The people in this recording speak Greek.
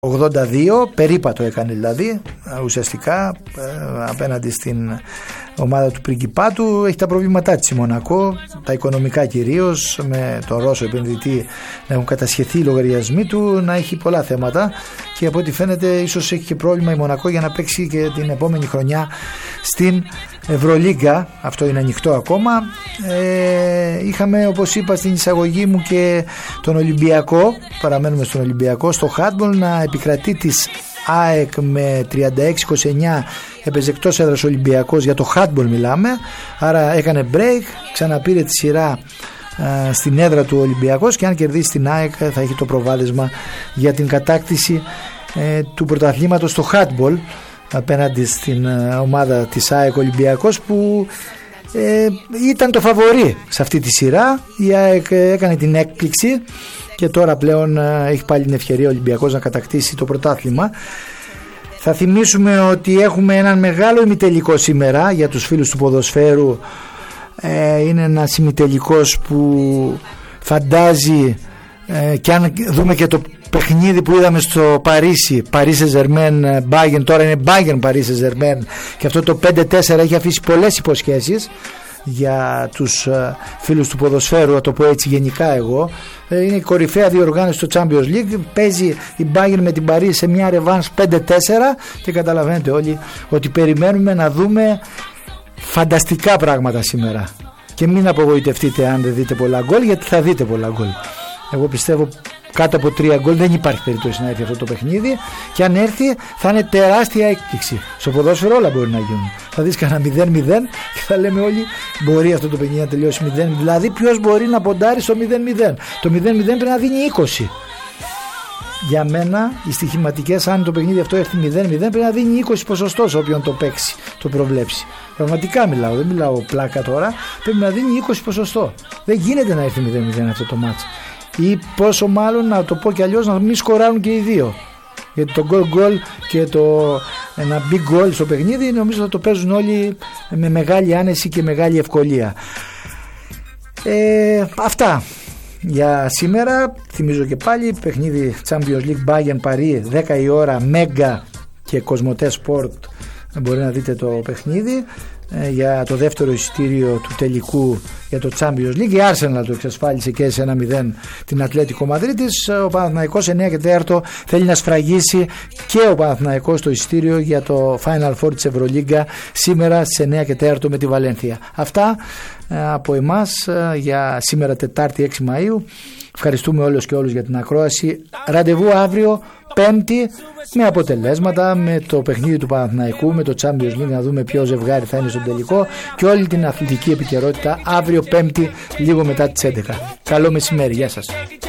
82, περίπατο έκανε δηλαδή ουσιαστικά απέναντι στην ομάδα του Πριγκιπάτου. Έχει τα προβλήματά της η Μονακό, τα οικονομικά κυρίως, με τον Ρώσο επενδυτή να έχουν κατασχεθεί οι λογαριασμοί του, να έχει πολλά θέματα και από ό,τι φαίνεται ίσως έχει και πρόβλημα η Μονακό για να παίξει και την επόμενη χρονιά στην Ευρωλίγκα. Αυτό είναι ανοιχτό ακόμα. Είχαμε, όπως είπα στην εισαγωγή μου, και τον Ολυμπιακό, παραμένουμε στον Ολυμπιακό, στο handball να επικρατεί της ΑΕΚ με 36-29. Έπαιζε εκτός έδρας Ολυμπιακός, για το handball μιλάμε, άρα έκανε break, ξαναπήρε τη σειρά στην έδρα του Ολυμπιακός και αν κερδίσει την ΑΕΚ θα έχει το προβάδισμα για την κατάκτηση του πρωταθλήματος στο handball απέναντι στην ομάδα της ΑΕΚ Ολυμπιακός, που ήταν το φαβορί σε αυτή τη σειρά. Η ΑΕΚ έκανε την έκπληξη και τώρα πλέον έχει πάλι την ευκαιρία ο Ολυμπιακός να κατακτήσει το πρωτάθλημα. Θα θυμίσουμε ότι έχουμε έναν μεγάλο ημιτελικό σήμερα για τους φίλους του ποδοσφαίρου. Είναι ένας ημιτελικός που φαντάζει, και αν δούμε και το παιχνίδι που είδαμε στο Παρίσι, Paris Saint-Germain Bayern, τώρα είναι Bayern Paris Saint-Germain, και αυτό το 5-4 έχει αφήσει πολλές υποσχέσεις για τους φίλους του ποδοσφαίρου, να το πω έτσι γενικά εγώ. Είναι η κορυφαία διοργάνωση στο Champions League, παίζει η Bayern με την Paris σε μια ρεβάνς 5-4 και καταλαβαίνετε όλοι ότι περιμένουμε να δούμε φανταστικά πράγματα σήμερα και μην απογοητευτείτε αν δεν δείτε πολλά γκολ, γιατί θα δείτε πολλά γκολ. Εγώ πιστεύω κάτω από 3 γκολ δεν υπάρχει περίπτωση να έρθει αυτό το παιχνίδι, και αν έρθει θα είναι τεράστια έκπληξη. Στο ποδόσφαιρο όλα μπορεί να γίνουν. Θα δεις κανένα 0-0 και θα λέμε όλοι μπορεί αυτό το παιχνίδι να τελειώσει 0-0. Δηλαδή ποιος μπορεί να ποντάρει στο 0-0? Το 0-0 πρέπει να δίνει 20. Για μένα οι στοιχηματικές, αν το παιχνίδι αυτό έρθει 0-0, πρέπει να δίνει 20% σε όποιον το παίξει, το προβλέψει. Πραγματικά μιλάω, δεν μιλάω πλάκα τώρα. Πρέπει να δίνει 20%. Δεν γίνεται να έρθει 0-0 αυτό το μάτς. Ή πόσο μάλλον, να το πω και αλλιώς, να μην σκοράρουν και οι δύο. Γιατί το goal και ένα big goal στο παιχνίδι νομίζω θα το παίζουν όλοι με μεγάλη άνεση και μεγάλη ευκολία. Αυτά για σήμερα. Θυμίζω και πάλι παιχνίδι Champions League Bayern Paris 10 η ώρα, Mega και Cosmote Sport, μπορεί να δείτε το παιχνίδι για το δεύτερο εισιτήριο του τελικού για το Champions League. Η Arsenal το εξασφάλισε και σε 1-0 την Ατλέτικο Μαδρίτης. Ο Παναθηναϊκός 9 και 4 θέλει να σφραγίσει και ο Παναθηναϊκός το εισιτήριο για το Final Four της Ευρωλίγκα σήμερα στις 9 και 4 με τη Βαλένθια. Αυτά από εμάς για σήμερα Τετάρτη 6 Μαΐου. Ευχαριστούμε όλους και όλους για την ακρόαση. Ραντεβού αύριο Πέμπτη με αποτελέσματα, με το παιχνίδι του Παναθηναϊκού, με το Champions League, να δούμε ποιο ζευγάρι θα είναι στο τελικό και όλη την αθλητική επικαιρότητα αύριο Πέμπτη λίγο μετά τις 11. Καλό μεσημέρι, γεια σας.